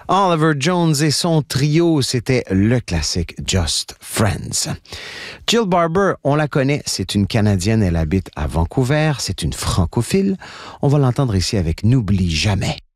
Oliver Jones et son trio, c'était le classique Just Friends. Jill Barber, on la connaît, c'est une Canadienne, elle habite à Vancouver, c'est une francophile. On va l'entendre ici avec N'oublie jamais.